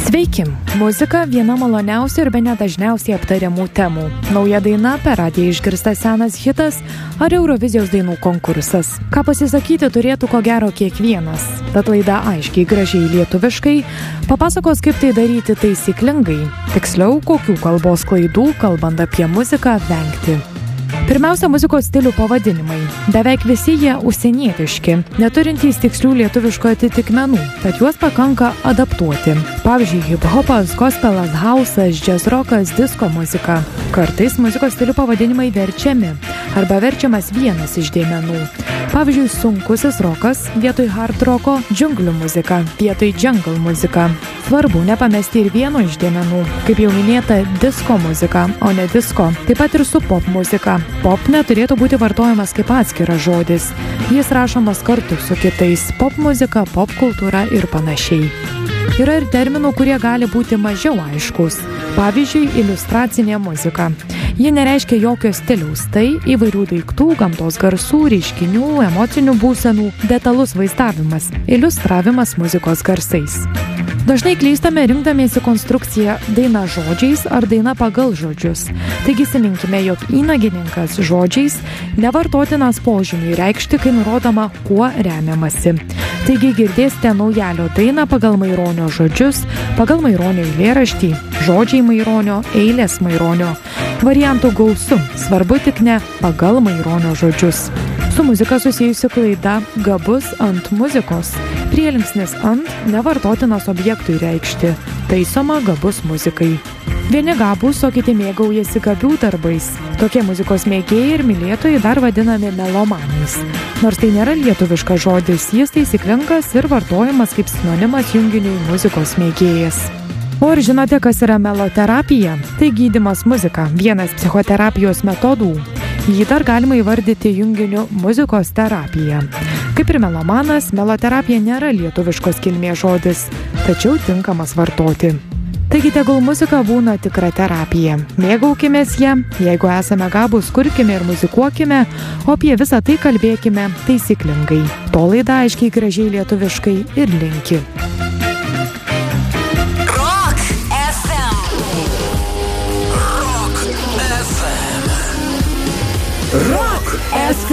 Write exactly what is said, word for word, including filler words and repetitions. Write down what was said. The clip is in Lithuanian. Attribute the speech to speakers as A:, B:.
A: Sveiki! Muzika viena maloniausių ir bene dažniausiai aptariamų temų. Nauja daina, per radiją išgirstas senas hitas ar Eurovizijos dainų konkursas. Ką pasisakyti turėtų ko gero kiekvienas. Tad laida aiškiai, gražiai lietuviškai papasakos, kaip tai daryti taisyklingai. Tiksliau, kokių kalbos klaidų, kalbant apie muziką, vengti. Pirmiausia, muzikos stilių pavadinimai. Beveik visi jie užsienietiški, neturintys tikslių lietuviško atitikmenų, tad juos pakanka adaptuoti. Pavyzdžiui, hip-hopas, gospelas, hausas, džiazrokas, disko muzika. Kartais muzikos stilių pavadinimai verčiami arba verčiamas vienas iš dėmenų. Pavyzdžiui, sunkusis rokas vietoj hard roko, džiunglių muzika vietoj jungle muzika. Svarbu nepamesti ir vieno iš dėmenų, kaip jau minėta, disko muzika, o ne disko. Taip pat ir su pop muzika. Pop neturėtų būti vartojamas kaip atskiras žodis. Jis rašomas kartu su kitais - pop muzika, pop kultūra ir panašiai. Yra ir terminų, kurie gali būti mažiau aiškus. Pavyzdžiui, iliustracinė muzika. Ji nereiškia jokio stiliaus, tai įvairių daiktų, gamtos garsų, reiškinių, emocinių būsenų, detalus vaizdavimas, iliustravimas muzikos garsais. Dažnai klystame rinkdamiesi konstrukciją daina žodžiais ar daina pagal žodžius. Taigi įsiminkime, jog įnagininkas žodžiais nevartotinas požymiui reikšti, kai nurodoma, kuo remiamasi. Taigi girdėsite Naujalio dainą pagal Maironio žodžius, pagal Maironio eilėraštį, žodžiai Maironio, eilės Maironio. Variantų gausu, svarbu tik ne pagal Maironio žodžius. Su muzika susijusi klaida gabus ant muzikos. Prielinksnis ant nevartotinas objektui reikšti. Taisoma gabus muzikai. Vieni gabūs, o kiti mėgaujasi gabių darbais. Tokie muzikos mėgėjai ir mylėtojai dar vadinami melomanais. Nors tai nėra lietuviškas žodis, jis taisyklingas ir vartojamas kaip sinonimas junginiui muzikos mėgėjas. O ar žinote, kas yra meloterapija? Tai gydymas muzika, vienas psichoterapijos metodų. Jį dar galima įvardyti junginiu muzikos terapija. Kaip ir melomanas, meloterapija nėra lietuviškos kilmės žodis, tačiau tinkamas vartoti. Taigi tegul muzika būna tikra terapija. Mėgaukimės ją, jeigu esame gabūs, kurkime ir muzikuokime, o apie visą tai kalbėkime taisyklingai. To laida aiškiai, gražiai lietuviškai ir linki.